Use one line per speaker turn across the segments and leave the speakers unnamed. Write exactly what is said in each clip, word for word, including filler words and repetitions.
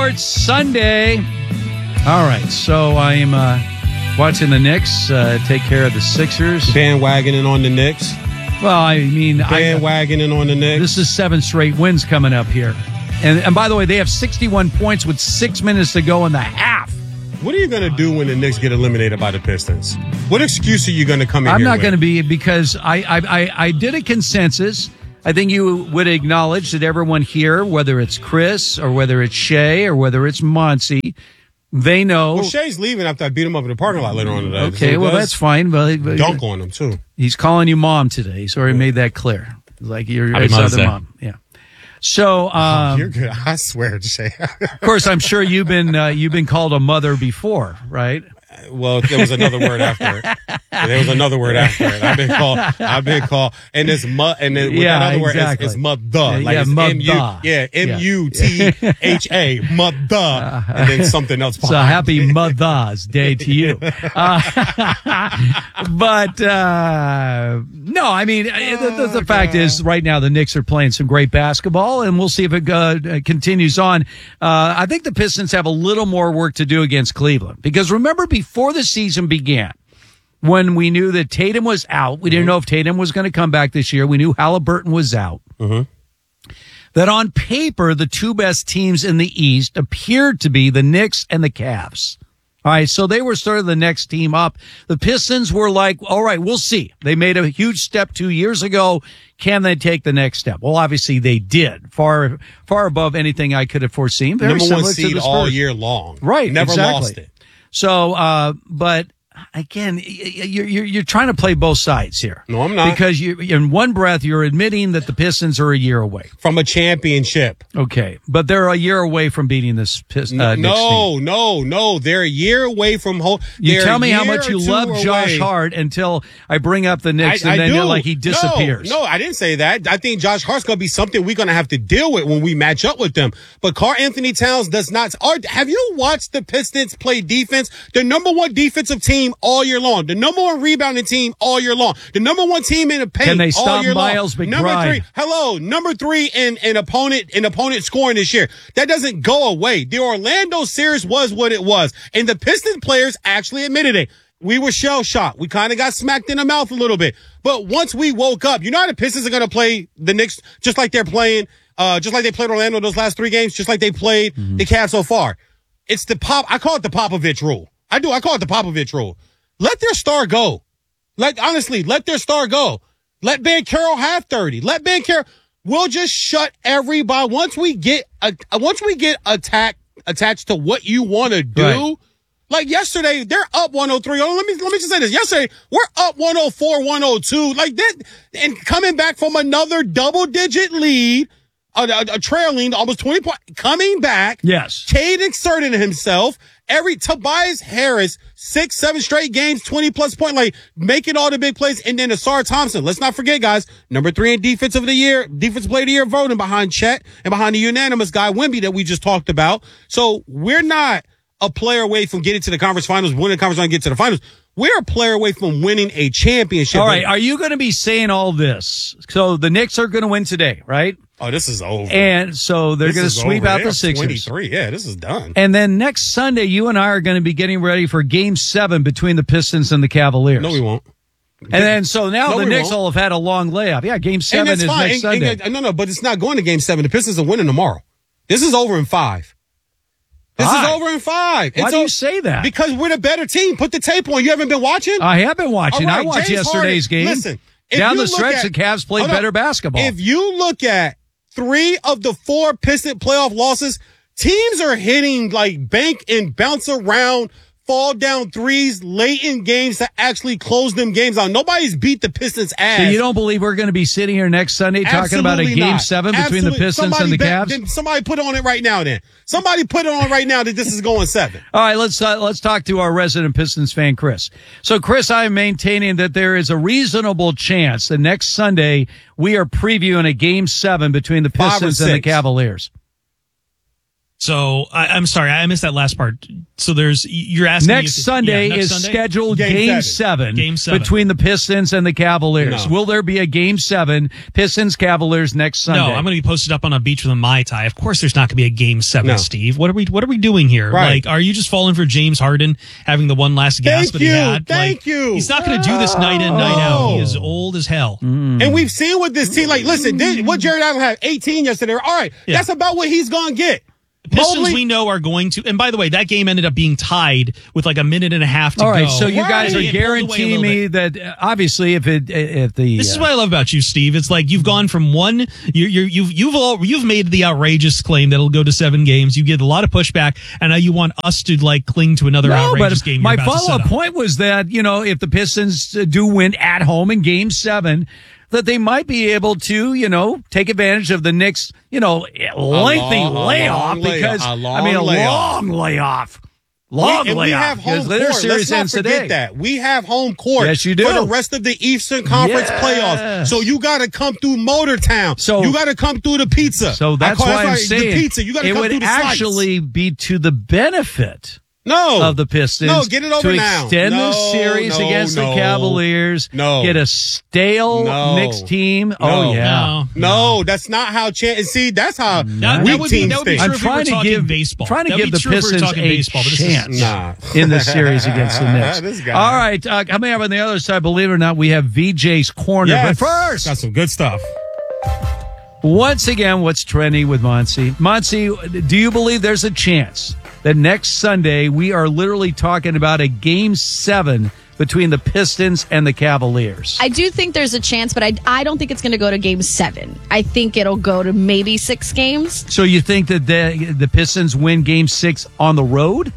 It's Sunday. All right, so I'm uh, watching the Knicks uh, take care of the Sixers.
Bandwagoning on the Knicks.
Well, I mean,
bandwagoning on the Knicks.
This is seven straight wins coming up here. And, and by the way, they have sixty-one points with six minutes to go in the half.
What are you going to do when the Knicks get eliminated by the Pistons? What excuse are you going to come in
I'm
here
not
with?
going to be, because I, I, I, I did a consensus. I think you would acknowledge that everyone here, whether it's Chris or whether it's Shay or whether it's Monty, they know.
Well, Shay's leaving after I beat him up in the parking lot later on today.
Okay,
so
well, that's fine. But, but
dunk on him, too.
He's calling you mom today. He's already made that clear. Like you're his
Happy
other mom. Yeah. So, um,
oh, you're good. I swear, Shay.
Of course, I'm sure you've been uh, you've been called a mother before, right?
Well, there was another word after it. There was another word after it. I've been called. I've been called, and this mu, and then with
yeah,
that other
exactly.
word is, is mother. Like
yeah,
it's
mother.
M U, yeah, M U T H A, mother, and then something else.
So happy Mother's Day to you. Uh, but uh, no, I mean, oh, the, the, the fact is, right now the Knicks are playing some great basketball, and we'll see if it uh, continues on. Uh, I think the Pistons have a little more work to do against Cleveland, because remember, before the season began, when we knew that Tatum was out, we didn't know if Tatum was going to come back this year. We knew Halliburton was out.
Mm-hmm.
That on paper, the two best teams in the East appeared to be the Knicks and the Cavs. All right, so they were sort of the next team up. The Pistons were like, all right, we'll see. They made a huge step two years ago. Can they take the next step? Well, obviously they did. Far, far above anything I could have foreseen. Very
Number one
similar to
seed
the
all
Spurs.
year long.
Right,
Never
exactly.
lost it.
So, uh, but again, you're, you're, you're trying to play both sides here.
No, I'm not.
Because you, in one breath, you're admitting that the Pistons are a year away
from a championship.
Okay. But they're a year away from beating this Pist- uh, Knicks
No,
team.
no, no. They're a year away from whole.
You tell me how much you love
away.
Josh Hart until I bring up the Knicks,
I,
and
I
then
do.
you're like he disappears.
No, no, I didn't say that. I think Josh Hart's going to be something we're going to have to deal with when we match up with them. But Karl Anthony Towns does not. Are, have you watched the Pistons play defense? The number one defensive team all year long. The number one rebounding team all year long. The number one team in the paint
Can they
all
stop
year
Miles
long.
McBride?
Number three. Hello. Number three in an opponent, in opponent scoring this year. That doesn't go away. The Orlando series was what it was. And the Pistons players actually admitted it. We were shell shocked. We kind of got smacked in the mouth a little bit. But once we woke up, you know how the Pistons are going to play the Knicks just like they're playing, uh, just like they played Orlando those last three games, just like they played mm-hmm. the Cavs so far. It's the pop. I call it the Popovich rule. I do. I call it the Popovich rule. Let their star go. Let, honestly, let their star go. Let Ben Carroll have thirty. Let Ben Carroll, we'll just shut everybody. Once we get, uh, once we get attacked, attached to what you want to do, right. Like yesterday, they're up one oh three. Oh, let me, let me just say this. Yesterday, we're up one oh four, one oh two. Like that, and coming back from another double digit lead, a, a, a trailing almost twenty points, coming back.
Yes.
Cade inserting himself. Every Tobias Harris, six, seven straight games, twenty plus point, like making all the big plays. And then Asar Thompson. Let's not forget, guys, number three in defensive of the year, defensive player of the year voting behind Chet and behind the unanimous guy Wemby that we just talked about. So we're not a player away from getting to the conference finals, winning the conference finals, and get to the finals. We're a player away from winning a championship.
All right. Are you going to be saying all this? So the Knicks are going to win today, right?
Oh, this is over.
And so they're going to sweep
over.
out
they
the Sixers.
twenty-three. Yeah, this is done.
And then next Sunday, you and I are going to be getting ready for game seven between the Pistons and the Cavaliers.
No, we won't.
And then, so now
no,
the Knicks
won't.
will have had a long layoff. Yeah, game seven is
fine.
next
and,
Sunday.
And, and, no, no, but it's not going to game seven. The Pistons are winning tomorrow. This is over in five. This
five.
is over in five.
Why
it's
do you
over,
say that?
Because we're the better team. Put the tape on. You haven't been watching?
I have been watching.
Right,
I watched
James
yesterday's
Harden.
game.
Listen,
down the
look
stretch,
at,
the Cavs played better basketball.
If you look at three of the four Piston playoff losses, teams are hitting like bank and bounce around, fall down threes late in games to actually close them games out. Nobody's beat the Pistons' ass.
So you don't believe we're going to be sitting here next Sunday talking
Absolutely
about a game
not.
seven
Absolutely.
between the Pistons
somebody
and the
bet,
Cavs?
Then somebody put on it right now then. Somebody put it on right now that this is going seven.
All right, let's uh, let's talk to our resident Pistons fan, Chris. So, Chris, I'm maintaining that there is a reasonable chance that next Sunday we are previewing a game seven between the Pistons and the Cavaliers.
So I, I'm sorry, I missed that last part. So there's you're asking
next
me if,
Sunday
yeah, next
is
Sunday?
scheduled
Game
game,
seven.
seven,
Game seven.
between the Pistons and the Cavaliers.
No.
Will there be a game seven Pistons Cavaliers next Sunday?
No, I'm going to be posted up on a beach with a Mai Tai. Of course, there's not going to be a game seven,
No.
Steve. What are we? What are we doing here?
Right.
Like, are you just falling for James Harden having the one last gasp
Thank
that he
you.
had?
Thank
Like,
you.
He's not going to do this night in, night out. He is old as hell.
And we've seen with this team, like, listen, this, what Jared Allen had, eighteen yesterday. All right,
Yeah.
that's about what he's going to get.
Pistons,
Mobley-
we know, are going to. And by the way, that game ended up being tied with like a minute and a half to
All right,
go.
so you guys
Right.
are
It pulled away a
guaranteeing
little
me
bit.
that uh, obviously if it if the
This is
uh,
what I love about you, Steve. It's like you've gone from one, you you you've you've all you've made the outrageous claim that it'll go to seven games. You get a lot of pushback, and now you want us to like cling to another
no,
outrageous
but
game.
my
you're about to
follow up
set up.
point was that you know if the Pistons uh, do win at home in Game Seven, that they might be able to you know take advantage of the Knicks you know lengthy
long- a
layoff
long layoff,
because
a
I
long
mean a
layoff.
long layoff, long
we, and
layoff.
we have home
because
court.
their
Let's
series
not
ends
forget
today.
that. We have home court
Yes, you do.
for the rest of the Eastern Conference
Yes.
playoffs. So you got to come through Motortown.
So-
you got to come through the pizza.
So
I
that's
call it
why I'm
like
saying
the pizza. You got to
it
come
would
through the slice.
actually be to the benefit
no
of the Pistons
No, get it over
to
now.
extend
No,
the series
no,
against
no.
the Cavaliers.
No.
Get a stale
No.
Knicks team.
No.
Oh yeah.
No.
No, that's not how. Chan- and see, that's how
That,
weak
that would be,
teams
that would be
think.
true
I'm
if we were
trying to
talking
give
baseball.
trying to
That'd
give
be
the
true if we were
Pistons
talking
a
baseball, but this is-
chance
Nah.
in the series against the Knicks.
This guy.
All right, uh, coming up on the other side, believe it or not, we have V J's corner.
Yes.
But first,
got some good stuff.
once again, what's trending with Monty? Monty, do you believe there's a chance that next Sunday we are literally talking about a game seven between the Pistons and the Cavaliers?
I do think there's a chance, but I, I don't think it's going to go to game seven. I think it'll go to maybe six games.
So you think that the, the Pistons win game six on the road?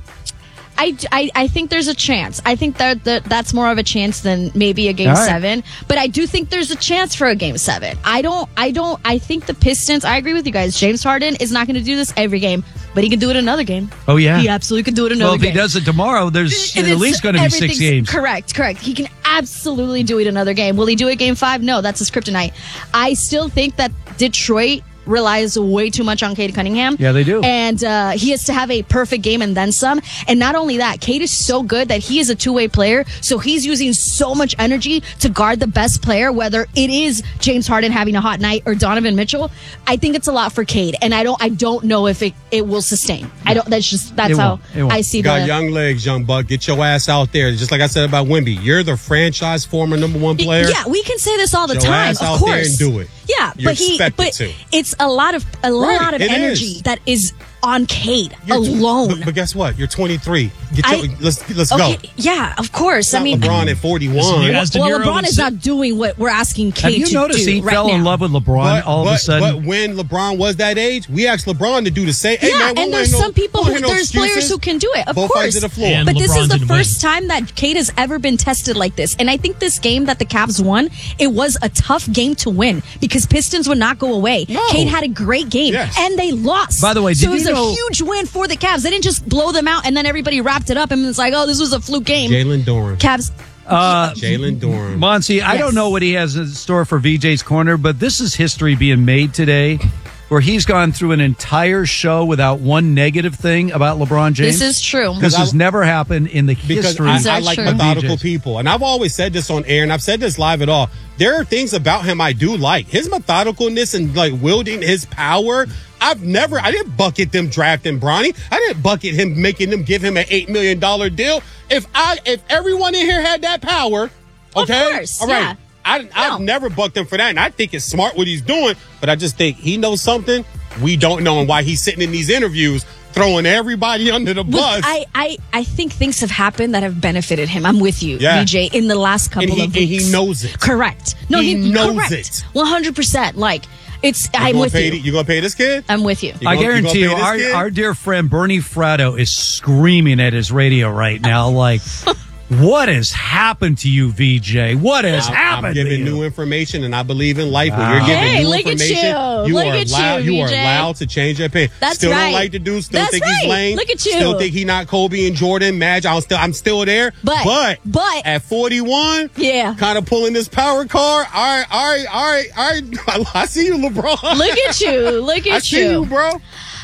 I, I, I think there's a chance. I think that, that that's more of a chance than maybe a game
All right.
seven. But I do think there's a chance for a game seven. I don't. I don't. I think the Pistons. I agree with you guys. James Harden is not going to do this every game, but he can do it another game.
Oh, yeah?
He absolutely could do it another
Well, if
game.
he does it tomorrow, there's
And
at
it's-
least going to be six
everything's
games.
Correct, correct. He can absolutely do it another game. Will he do it game five? No, that's his kryptonite. I still think that Detroit relies way too much on Cade Cunningham.
Yeah, they do.
And uh, he has to have a perfect game and then some. And not only that, Cade is so good that he is a two-way player. So he's using so much energy to guard the best player, whether it is James Harden having a hot night or Donovan Mitchell. I think it's a lot for Cade, and I don't. I don't know if it, it will sustain. I don't. That's just that's
It
how
won't. It won't.
I see
Got
the.
young legs, young buck. Get your ass out there. Just like I said about Wemby, you're the franchise former number one player.
Yeah, we can say this all the
Get your
time.
ass
Of
out
course,
there and do it.
Yeah,
You're
but he,
expected
but
to.
it's a lot of a
Right,
lot of
it
energy
is.
that is on Cade
You're-
alone.
But, but guess what? You're twenty-three. Get
I-
your, let's let's
okay,
go.
yeah, of course.
It's
I
not
mean,
LeBron at
Listen,
forty-one.
you guys-
well,
De Niro
LeBron
would
is
say-
not doing what we're asking
Have
Cade
you
to
noticed
do
he
right
fell
now.
in love with LeBron
But,
all of
but,
a sudden?
but when LeBron was that age, we asked LeBron to do the same. Hey,
Yeah,
man, we
and
don't
there's
hear no-
some people
we
who
don't hear no
there's players
excuses.
who can do it. Of
Both
course,
sides of the floor.
And
but this
LeBron
is the
didn't
first
win.
time that Cade has ever been tested like this. And I think this game that the Cavs won, it was a tough game to win because Pistons would not go away.
No.
Cade had a great game,
Yes.
and they lost.
By the way,
so
did
it was
you know-
a huge win for the Cavs. They didn't just blow them out and then everybody wrapped it up and it's like, oh, this was a fluke game.
Jalen Doran.
Cavs.
Uh,
Jalen Doran.
Monty, I
Yes.
don't know what he has in store for V J's Corner, but this is history being made today where he's gone through an entire show without one negative thing about LeBron James.
This is true.
This
I-
has never happened in the
Because
history
I,
Is
I
that
like
true?
methodical
V Js.
people. And I've always said this on air, and I've said this live at all. There are things about him I do like. His methodicalness and like wielding his power. I've never, I didn't bucket them drafting Bronny. I didn't bucket him making them give him an eight million dollars deal. If I, if everyone in here had that power,
Of
okay,
course,
all right.
yeah.
I, I've
No.
never bucked him for that, and I think it's smart what he's doing. But I just think he knows something we don't know, and why he's sitting in these interviews throwing everybody under the
Look,
bus.
I, I, I think things have happened that have benefited him. I'm with you,
Yeah.
V J, in the last couple
And he-
of
and he
weeks.
knows it.
Correct. No,
He
he,
knows
correct.
it.
one hundred percent. Like, it's,
You
I'm
gonna
with
pay
you.
the- you gonna pay this kid?
I'm with you.
You
I
gonna- you
guarantee you,
gonna pay
our,
this kid?
our dear friend Bernie Fratto is screaming at his radio right now, like, what has happened to you, V J? What has
I'm,
happened
I'm
to
giving
you?
new information, and I believe in life. When
Wow.
you're giving
Hey,
new
look at
information,
you. Look
are
at you,
allowed. You, are
V J.
allowed to change your opinion.
That's
still
right.
don't like the dude. Still
That's
think
right.
he's lame.
Look at you.
Still think he not Kobe and Jordan. Magic. I'm still. I'm still there.
But-
but
but-
at forty-one,
Yeah.
kind of pulling this power card. All right, all right, all right, all right. I see you, LeBron.
Look at you. Look
I
at
see you, bro.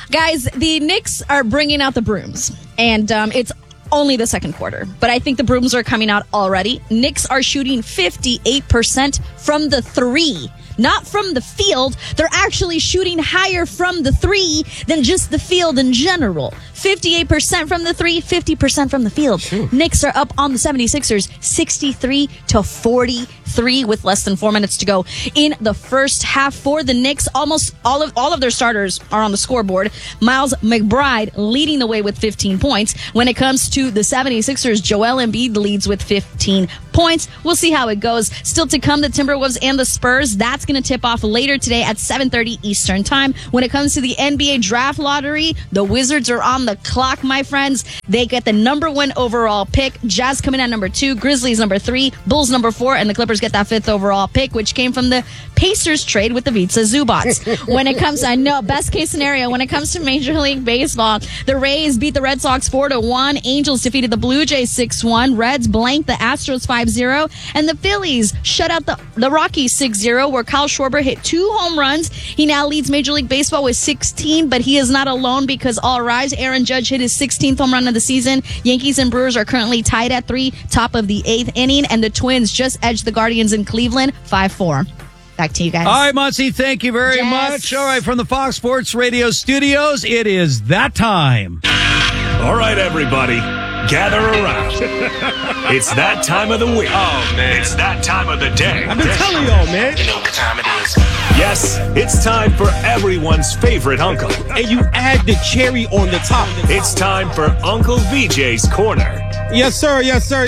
Guys, the Knicks are bringing out the brooms, and um, it's only the second quarter. But I think the brooms are coming out already. Knicks are shooting fifty-eight percent from the three. Not from the field. They're actually shooting higher from the three than just the field in general. fifty-eight percent from the three, fifty percent from the field. Sure. Knicks are up on the seventy-sixers sixty-three to forty-three with less than four minutes to go in the first half for the Knicks. Almost all of all of their starters are on the scoreboard. Miles McBride leading the way with fifteen points. When it comes to the seventy-sixers, Joel Embiid leads with fifteen points. We'll see how it goes. Still to come, the Timberwolves and the Spurs. That's going to tip off later today at seven thirty Eastern time. When it comes to the N B A draft lottery, the Wizards are on the clock, my friends. They get the number one overall pick. Jazz coming at number two, Grizzlies number three, Bulls number four, and the Clippers get that fifth overall pick, which came from the Pacers trade with the Vitsa Zubats. When it comes, I know, best case scenario, when it comes to Major League Baseball, the Rays beat the Red Sox four to one, Angels defeated the Blue Jays six one, Reds blanked the Astros five zero, and the Phillies shut out the, the Rockies six zero, where Kyle Schwarber hit two home runs. He now leads Major League Baseball with sixteen, but he is not alone because all rise, Aaron Judge hit his sixteenth home run of the season. Yankees and Brewers are currently tied at three, top of the eighth inning, and the Twins just edged the Guardians in Cleveland five four. Back to you guys.
All right, Muncie, thank you very
Yes.
much. All right, from the Fox Sports Radio studios, it is that time.
All right, everybody, gather around. It's that time of the week.
Oh, man.
It's that time of the day.
I've been telling y'all, man.
You know what time it is. Yes, it's time for everyone's favorite uncle.
And you add the cherry on the top.
It's time for Uncle V J's Corner.
Yes, sir. Yes, sir.